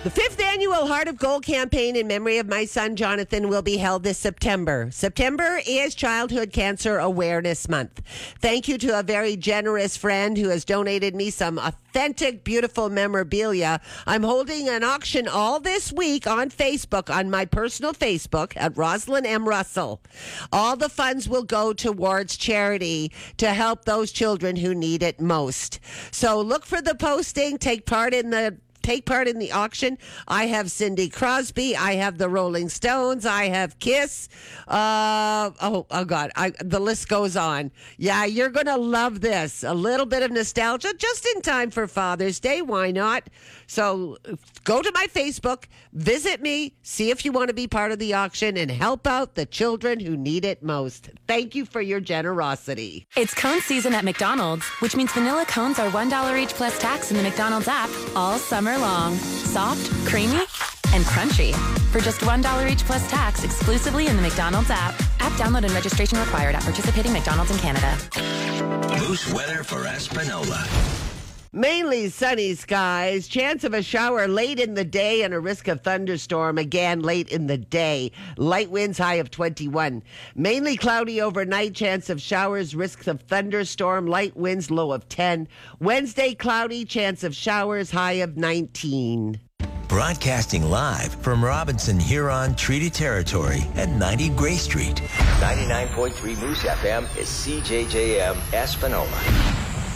The 5th annual Heart of Gold campaign in memory of my son Jonathan will be held this September. September is Childhood Cancer Awareness Month. Thank you to a very generous friend who has donated me some authentic, beautiful memorabilia. I'm holding an auction all this week on Facebook, on my personal Facebook at Rosalind M. Russell. All the funds will go towards charity to help those children who need it most. So look for the posting, take part in the auction. I have Cindy Crosby. I have the Rolling Stones. I have Kiss. Oh God. The list goes on. Yeah, you're going to love this. A little bit of nostalgia just in time for Father's Day. Why not? So go to my Facebook, visit me, see if you want to be part of the auction and help out the children who need it most. Thank you for your generosity. It's cone season at McDonald's, which means vanilla cones are $1 each plus tax in the McDonald's app all summer long. Soft, creamy, and crunchy. For just $1 each plus tax exclusively in the McDonald's app. App download and registration required at participating McDonald's in Canada. Moose weather for Espanola. Mainly sunny skies, chance of a shower late in the day and a risk of thunderstorm again late in the day. Light winds high of 21. Mainly cloudy overnight, chance of showers, risk of thunderstorm, light winds low of 10. Wednesday cloudy, chance of showers high of 19. Broadcasting live from Robinson Huron Treaty Territory at 90 Gray Street. 99.3 Moose FM is CJJM Espanola.